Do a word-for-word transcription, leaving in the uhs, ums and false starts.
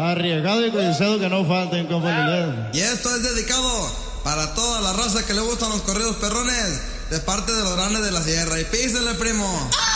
Arriesgado y codiciado que no falten, compa Lilian. Y esto es dedicado para toda la raza que le gustan los corridos perrones, de parte de los grandes de la sierra. Y písenle, primo.